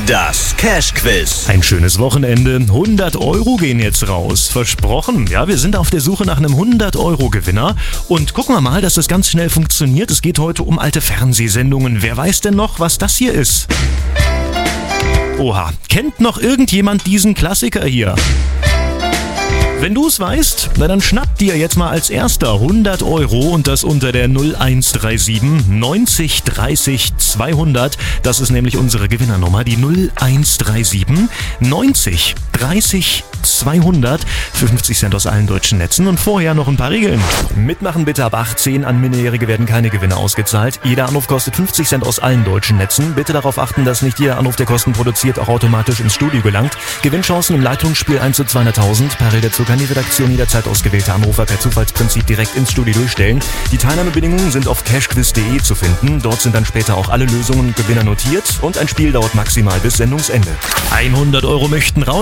Das Cash-Quiz. Ein schönes Wochenende. 100 Euro gehen jetzt raus. Versprochen. Ja, wir sind auf der Suche nach einem 100-Euro-Gewinner. Und gucken wir mal, dass das ganz schnell funktioniert. Es geht heute um alte Fernsehsendungen. Wer weiß denn noch, was das hier ist? Oha, kennt noch irgendjemand diesen Klassiker hier? Wenn du es weißt, na dann schnapp dir jetzt mal als erster 100 Euro und das unter der 0137 90 30 200. Das ist nämlich unsere Gewinnernummer, die 0137 90 30 200 für 50 Cent aus allen deutschen Netzen. Und vorher noch ein paar Regeln. Mitmachen bitte ab 18, an Minderjährige werden keine Gewinne ausgezahlt. Jeder Anruf kostet 50 Cent aus allen deutschen Netzen. Bitte darauf achten, dass nicht jeder Anruf, der Kosten produziert, auch automatisch ins Studio gelangt. Gewinnchancen im Leitungsspiel 1 zu 200.000. Parallel dazu kann die Redaktion jederzeit ausgewählte Anrufer per Zufallsprinzip direkt ins Studio durchstellen. Die Teilnahmebedingungen sind auf cashquiz.de zu finden. Dort sind dann später auch alle Lösungen und Gewinner notiert und ein Spiel dauert maximal bis Sendungsende. 100 Euro möchten raus.